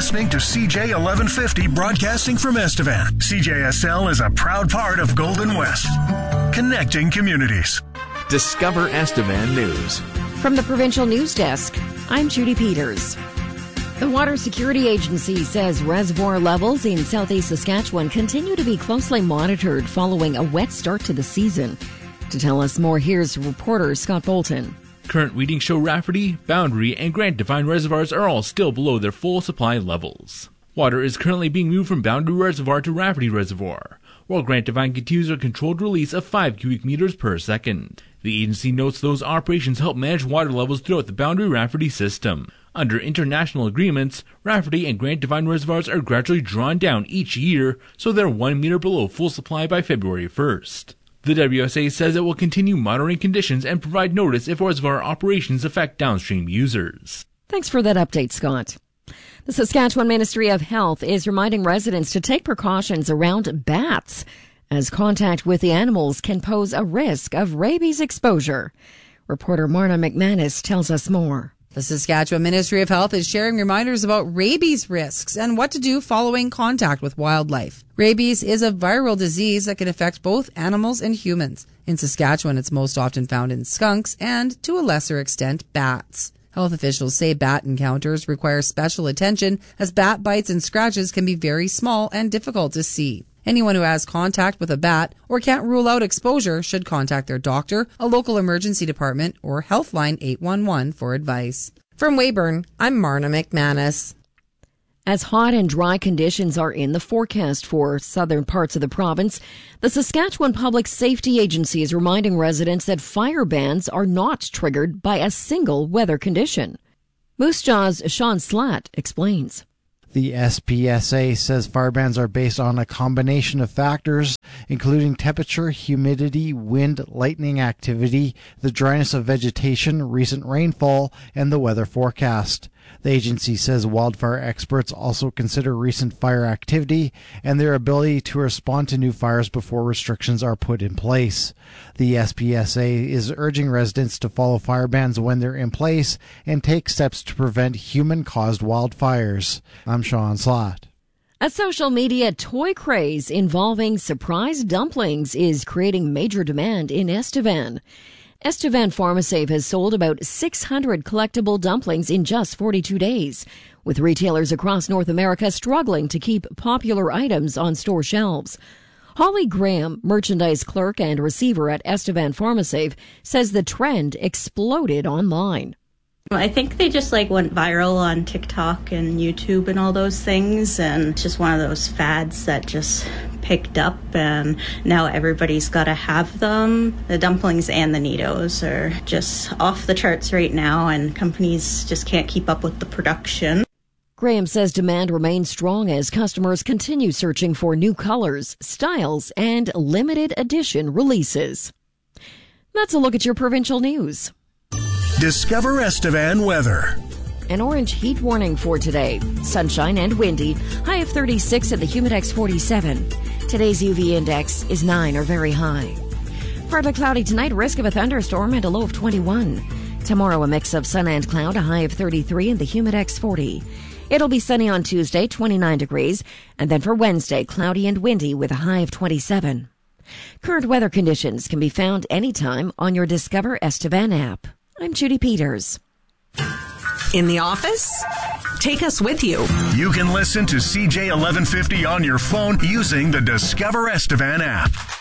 listening to CJ 1150 broadcasting from Estevan. CJSL is a proud part of Golden West, connecting communities. Discover Estevan News. From the Provincial News Desk, I'm Judy Peters. The Water Security Agency says reservoir levels in southeast Saskatchewan continue to be closely monitored following a wet start to the season. To tell us more, here's reporter Scott Bolton. Current readings show Rafferty, Boundary, and Grant Devine reservoirs are all still below their full supply levels. Water is currently being moved from Boundary Reservoir to Rafferty Reservoir, while Grant Devine continues a controlled release of 5 cubic meters per second. The agency notes those operations help manage water levels throughout the Boundary Rafferty system. Under international agreements, Rafferty and Grant Devine reservoirs are gradually drawn down each year, so they're 1 meter below full supply by February 1st. The WSA says it will continue monitoring conditions and provide notice if reservoir operations affect downstream users. Thanks for that update, Scott. The Saskatchewan Ministry of Health is reminding residents to take precautions around bats, as contact with the animals can pose a risk of rabies exposure. Reporter Marna McManus tells us more. The Saskatchewan Ministry of Health is sharing reminders about rabies risks and what to do following contact with wildlife. Rabies is a viral disease that can affect both animals and humans. In Saskatchewan, it's most often found in skunks and, to a lesser extent, bats. Health officials say bat encounters require special attention as bat bites and scratches can be very small and difficult to see. Anyone who has contact with a bat or can't rule out exposure should contact their doctor, a local emergency department, or Healthline 811 for advice. From Weyburn, I'm Marna McManus. As hot and dry conditions are in the forecast for southern parts of the province, the Saskatchewan Public Safety Agency is reminding residents that fire bans are not triggered by a single weather condition. Moose Jaw's Sean Slatt explains. The SPSA says fire bans are based on a combination of factors, including temperature, humidity, wind, lightning activity, the dryness of vegetation, recent rainfall, and the weather forecast. The agency says wildfire experts also consider recent fire activity and their ability to respond to new fires before restrictions are put in place. The SPSA is urging residents to follow fire bans when they're in place and take steps to prevent human-caused wildfires. I'm Sean Slott. A social media toy craze involving surprise dumplings is creating major demand in Estevan. Estevan PharmaSave has sold about 600 collectible dumplings in just 42 days, with retailers across North America struggling to keep popular items on store shelves. Holly Graham, merchandise clerk and receiver at Estevan PharmaSave, says the trend exploded online. I think they just went viral on TikTok and YouTube and all those things, and it's just one of those fads that just picked up, and now everybody's got to have them. The dumplings and the Neatos are just off the charts right now, and companies just can't keep up with the production. Graham says demand remains strong as customers continue searching for new colors, styles, and limited edition releases. That's a look at your provincial news. Discover Estevan weather. An orange heat warning for today. Sunshine and windy. High of 36 at the Humidex 47. Today's UV index is 9 or very high. Partly cloudy tonight, risk of a thunderstorm and a low of 21. Tomorrow a mix of sun and cloud, a high of 33 and the Humidex 40. It'll be sunny on Tuesday, 29 degrees, and then for Wednesday, cloudy and windy with a high of 27. Current weather conditions can be found anytime on your Discover Estevan app. I'm Judy Peters. In the office? Take us with you. You can listen to CJ 1150 on your phone using the Discover Estevan app.